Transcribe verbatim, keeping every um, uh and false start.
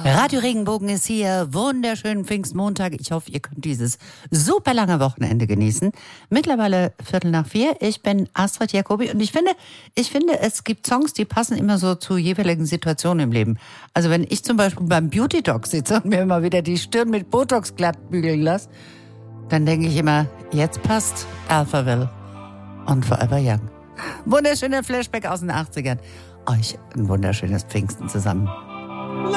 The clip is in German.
Radio Regenbogen ist hier. Wunderschönen Pfingstmontag. Ich hoffe, ihr könnt dieses super lange Wochenende genießen. Mittlerweile Viertel nach vier. Ich bin Astrid Jacobi und ich finde, ich finde, es gibt Songs, die passen immer so zu jeweiligen Situationen im Leben. Also wenn ich zum Beispiel beim Beauty Dog sitze und mir immer wieder die Stirn mit Botox glatt bügeln lasse, dann denke ich immer, jetzt passt Alphaville und Forever Young. Wunderschöner Flashback aus den achtzigern. Euch ein wunderschönes Pfingsten zusammen.